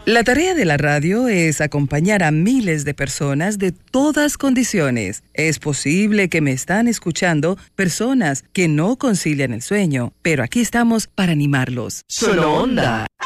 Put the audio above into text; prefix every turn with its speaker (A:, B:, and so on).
A: La tarea de la radio es acompañar a miles de personas de todas condiciones. Es posible que me están escuchando personas que no concilian el sueño, pero aquí estamos para animarlos.
B: Solo Onda.